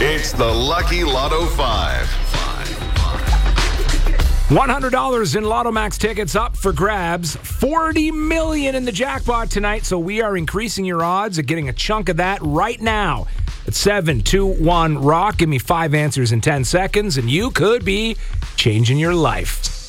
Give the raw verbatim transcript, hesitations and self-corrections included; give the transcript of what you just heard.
It's the Lucky Lotto five. one hundred dollars in Lotto Max tickets up for grabs. forty million dollars in the jackpot tonight, so we are increasing your odds of getting a chunk of that right now. At seven two one rock, give me five answers in ten seconds, and you could be changing your life.